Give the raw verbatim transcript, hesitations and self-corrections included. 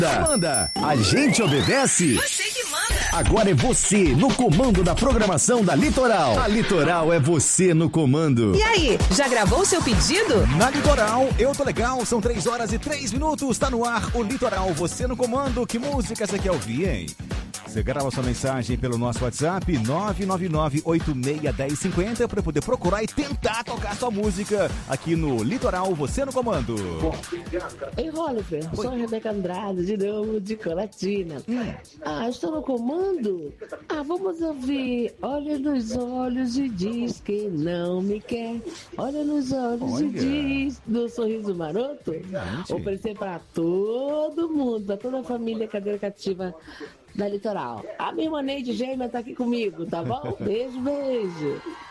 Manda, a gente obedece. Você que manda. Agora é você no comando da programação da Litoral. A Litoral é você no comando. E aí, já gravou seu pedido? Na Litoral, eu tô legal, são três horas e três minutos, tá no ar o Litoral, você no comando. Que música você quer ouvir, hein? Você grava sua mensagem pelo nosso WhatsApp nove nove nove oito seis um zero cinco zero para poder procurar e tentar tocar sua música aqui no Litoral, você no comando. Ei, Oliver, sou a Rebeca Andrade, de novo, de Colatina. Hum. Ah, estou no comando? Ah, vamos ouvir. Olha nos olhos e diz que não me quer. Olha nos olhos Olha. e diz do sorriso maroto. Gente. Oferecer para todo mundo, para toda a família cadeira cativa da Litoral. A minha irmã Neide Gêmea tá aqui comigo, tá bom? Beijo, beijo.